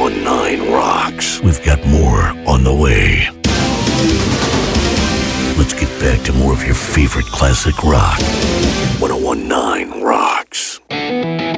1019 rocks. We've got more on the way. Let's get back to more of your favorite classic rock. 1019 rocks.